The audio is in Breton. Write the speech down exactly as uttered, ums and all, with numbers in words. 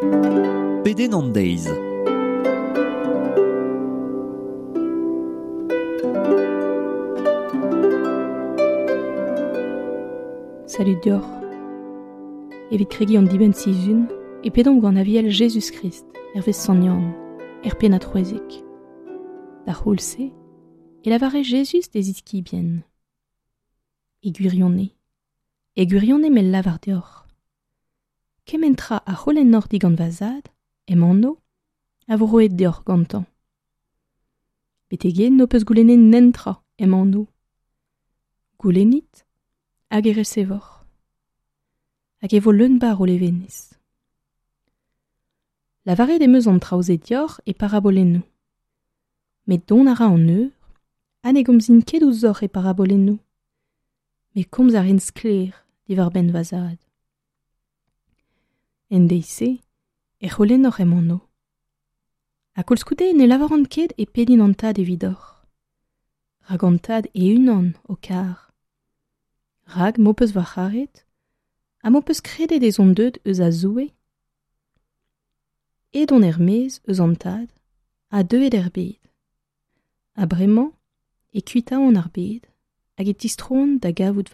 Peden an deiz. Salut deoc'h. Evit kregi an diben sizun, e pedom gant aviel Jesus Christ, ervez Sanyan, er penat c'hwezek. Da c'houlse, e lavare Jesus des iski bien. E gwirionne. E gwirionne mel lavar deoc'h. Kementra a c'holen nor digant vazad, em anno, a vo roet deoc'h gantañ. Betegen no peus goulennet nentra em anno. Goulenit, hag ere sevoc'h. Hag e vo leunbar o levenez. Lavaret emeus an traouzet deoc'h e parabolennoù. Met don a ra an eur, ha ne gomzin ket ouzoc'h e parabolennoù. Me komz ar henn sklaer diwar ben vazad. En deise, e c'holenoc'h em anno. Ha koulskoude ne lavaran ket e pedin an tad evidoc'h. Rag an tad e unan o kar. Rag mo peus va c'haret, ha mo peus kredet ez on deud eus a zoue. E don er mez eus an tad, ha deuet er bed. Ha bremañ, e kuitañ an ar bed, hag e tistron da gavout